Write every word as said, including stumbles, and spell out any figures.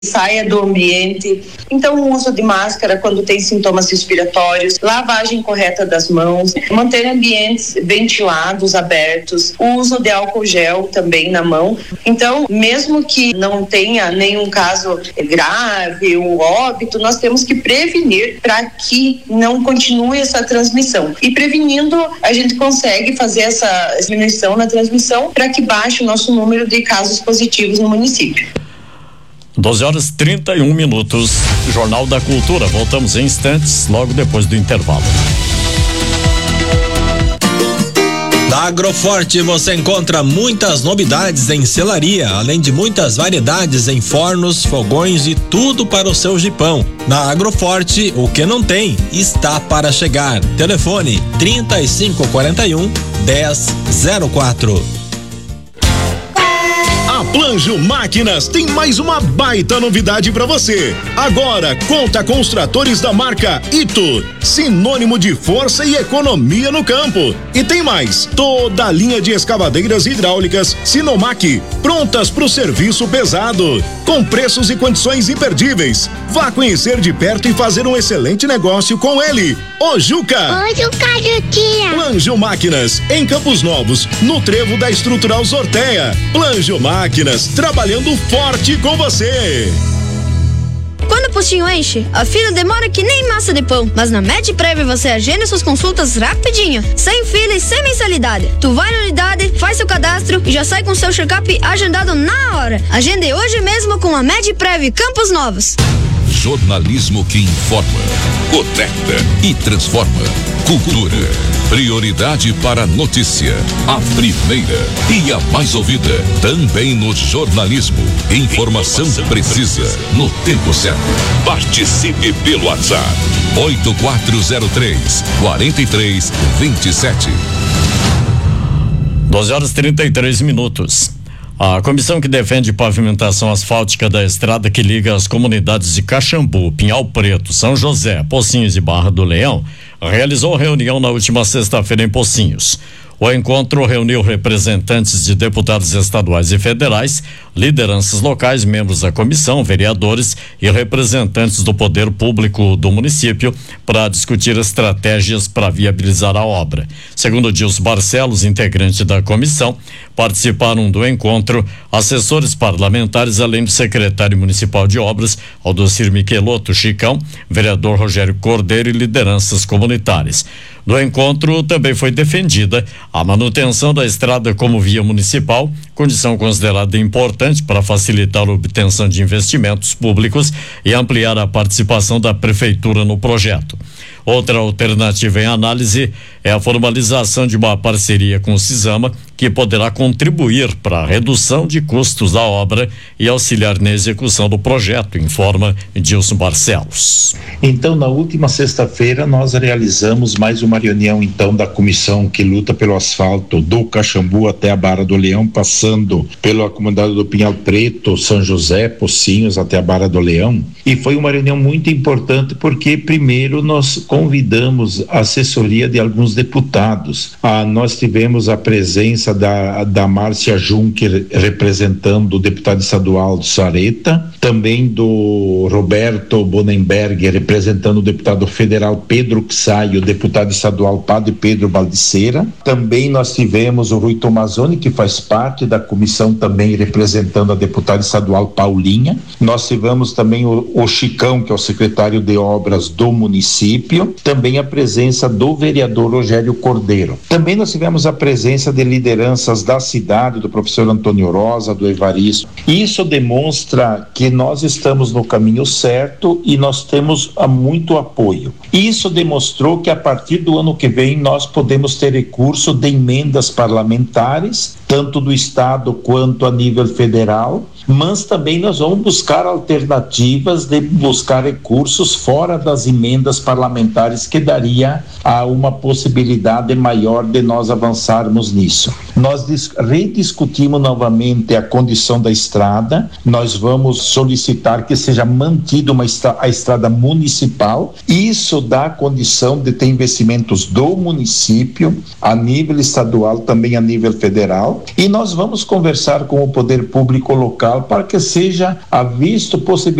saia do ambiente. Então, o uso de máscara quando tem sintomas respiratórios, lavagem correta das mãos, manter ambientes ventilados, abertos, o uso de álcool gel também na mão. Então, mesmo que não tenha nenhum caso grave, um óbito, nós temos que prevenir para que não continue essa transmissão. E prevenindo, a gente consegue fazer essa diminuição na transmissão para que baixe o nosso número de casos positivos no município. doze horas e trinta e um minutos. Jornal da Cultura. Voltamos em instantes, logo depois do intervalo. Na Agroforte você encontra muitas novidades em selaria, além de muitas variedades em fornos, fogões e tudo para o seu jipão. Na Agroforte, o que não tem está para chegar. Telefone trinta e cinco quarenta e um, dez zero quatro. A Planjo Máquinas tem mais uma baita novidade para você. Agora conta com os tratores da marca Ito, sinônimo de força e economia no campo. E tem mais, toda a linha de escavadeiras hidráulicas Sinomac, prontas para o serviço pesado, com preços e condições imperdíveis. Vá conhecer de perto e fazer um excelente negócio com ele, o Juca. Ô Juca, Juquinha. Planjo Máquinas, em Campos Novos, no trevo da Estrutural Sorteia. Planjo Máquinas, trabalhando forte com você. Quando o postinho enche, a fila demora que nem massa de pão. Mas na MedPrev você agenda suas consultas rapidinho, sem fila e sem mensalidade. Tu vai na unidade, faz seu cadastro e já sai com seu check-up agendado na hora. Agende hoje mesmo com a MedPrev Campos Novos. Jornalismo que informa, conecta e transforma. Cultura, prioridade para a notícia, a primeira e a mais ouvida. Também no jornalismo, informação, informação precisa, precisa, no tempo certo. Participe pelo WhatsApp, oito quatro zero três, quatro três dois sete. doze horas e trinta e três minutos. A comissão que defende pavimentação asfáltica da estrada que liga as comunidades de Caxambu, Pinhal Preto, São José, Pocinhos e Barra do Leão realizou reunião na última sexta-feira em Pocinhos. O encontro reuniu representantes de deputados estaduais e federais, lideranças locais, membros da comissão, vereadores e representantes do poder público do município para discutir estratégias para viabilizar a obra. Segundo Dilson Barcelos, integrante da comissão, participaram do encontro assessores parlamentares, além do secretário municipal de obras, Aldocir Michelotto Chicão, vereador Rogério Cordeiro e lideranças comunitárias. No encontro também foi defendida a manutenção da estrada como via municipal, condição considerada importante para facilitar a obtenção de investimentos públicos e ampliar a participação da prefeitura no projeto. Outra alternativa em análise é a formalização de uma parceria com o Cisama, que poderá contribuir para a redução de custos da obra e auxiliar na execução do projeto, informa Dilson Barcelos. Então, na última sexta-feira, nós realizamos mais uma reunião, então, da comissão que luta pelo asfalto do Caxambu até a Barra do Leão, passando pela comunidade do Pinhal Preto, São José, Pocinhos, até a Barra do Leão. E foi uma reunião muito importante porque, primeiro, nós convidamos a assessoria de alguns deputados. Ah, nós tivemos a presença da, da Márcia Juncker, representando o deputado estadual do Sareta, também do Roberto Bonenberg, representando o deputado federal Pedro Xai, o deputado estadual Padre Pedro Baldiceira. Também nós tivemos o Rui Tomazoni, que faz parte da comissão, também representando a deputada estadual Paulinha. Nós tivemos também o, o Chicão, que é o secretário de obras do município. Também a presença do vereador Rogério Cordeiro. Também nós tivemos a presença de lideranças da cidade, do professor Antônio Rosa, do Evaristo. Isso demonstra que nós estamos no caminho certo e nós temos a muito apoio. Isso demonstrou que a partir do ano que vem nós podemos ter recurso de emendas parlamentares, tanto do estado quanto a nível federal, mas também nós vamos buscar alternativas de buscar recursos fora das emendas parlamentares, que daria a uma possibilidade maior de nós avançarmos nisso. nós dis- rediscutimos novamente a condição da estrada, nós vamos solicitar que seja mantida uma estra- a estrada municipal. Isso dá condição de ter investimentos do município a nível estadual, também a nível federal, e nós vamos conversar com o poder público local para que seja visto possibilidade